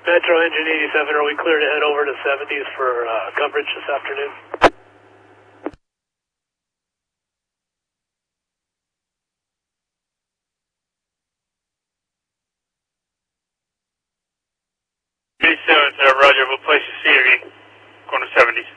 Metro Engine 87, are we clear to head over to 70s for coverage this afternoon? Roger, we'll place your CRE. Going to 70s.